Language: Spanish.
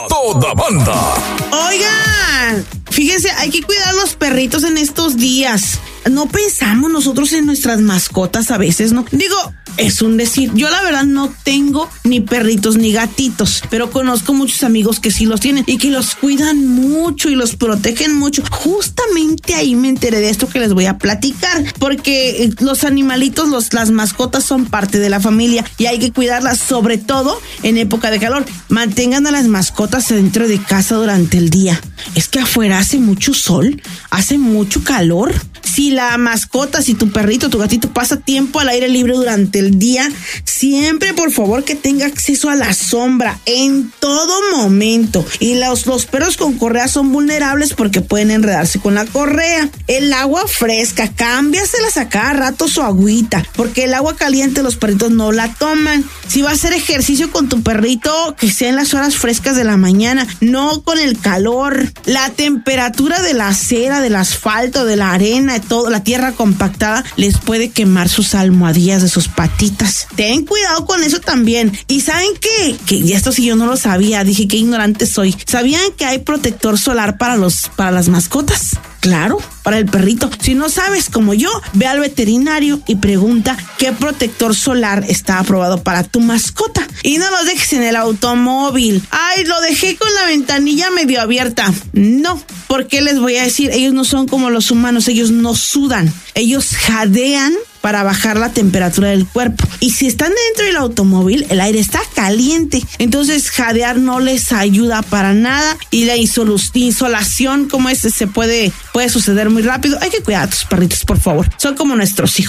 Toda banda. Oigan, fíjense, hay que cuidar a los perritos en estos días. No pensamos nosotros en nuestras mascotas a veces, ¿no? Digo, es un decir. Yo la verdad no tengo ni perritos ni gatitos, pero conozco muchos amigos que sí los tienen y que los cuidan mucho y los protegen mucho. Justamente ahí me enteré de esto que les voy a platicar, porque los animalitos, las mascotas son parte de la familia y hay que cuidarlas, sobre todo en época de calor. Mantengan a las mascotas dentro de casa durante el día. Es que afuera hace mucho sol, hace mucho calor. Si la mascota, si tu perrito, tu gatito pasa tiempo al aire libre durante el día, siempre por favor que tenga acceso a la sombra en todo momento. Y los perros con correa son vulnerables porque pueden enredarse con la correa. El agua fresca, cámbiaselas a cada rato su agüita, porque el agua caliente los perritos no la toman. Si va a hacer ejercicio con tu perrito, que sea en las horas frescas de la mañana, no con el calor. La temperatura de la acera, del asfalto, de la arena, de todo, la tierra compactada, les puede quemar sus almohadillas de sus patitas. Ten cuidado con eso también. ¿Y saben qué? Que esto sí yo no lo sabía, dije qué ignorante soy. ¿Sabían que hay protector solar para las mascotas? Claro, para el perrito. Si no sabes, como yo, ve al veterinario y pregunta qué protector solar está aprobado para tu mascota. Y no los dejes en el automóvil. Ay, lo dejé con la ventanilla medio abierta. No, porque les voy a decir, ellos no son como los humanos, ellos no sudan, ellos jadean para bajar la temperatura del cuerpo. Y si están dentro del automóvil, el aire está caliente. Entonces, jadear no les ayuda para nada. Y la insolación, como puede suceder muy rápido. Hay que cuidar a tus perritos, por favor. Son como nuestros hijos.